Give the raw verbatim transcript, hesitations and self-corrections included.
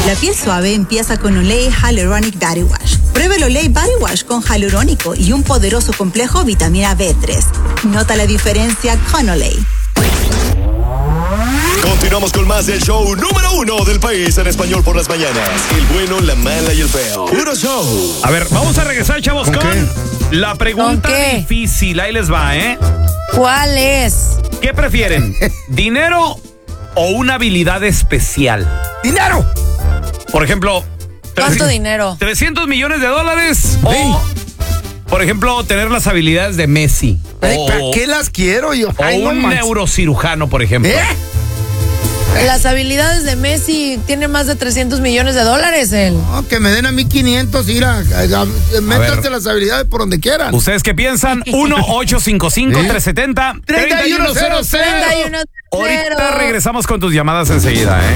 La piel suave empieza con Olay Hyaluronic Body Wash. Pruebe el Olay Body Wash con hialurónico y un poderoso complejo vitamina B tres. Nota la diferencia con Olay. Continuamos con más del show número uno del país en español por las mañanas. El bueno, la mala y el feo. Puro show. A ver, vamos a regresar, chavos, con, con la pregunta difícil. Ahí les va, ¿eh? ¿Cuál es? ¿Qué prefieren? ¿Dinero o una habilidad especial? ¡Dinero! Por ejemplo... ¿Cuánto dinero? ¿trescientos millones de dólares? Sí. O, por ejemplo, tener las habilidades de Messi. Ay, o, ¿para qué las quiero yo? O Ay, no un manches. neurocirujano, por ejemplo. ¿Eh? Las habilidades de Messi tienen más de trescientos millones de dólares, él. No, que me den a mí quinientos, ir a, a, a métanse las habilidades por donde quieran. ¿Ustedes qué piensan? uno ocho cinco cinco, tres siete cero, tres uno cero cero. treinta y uno cero cero. Ahorita regresamos con tus llamadas enseguida, ¿eh?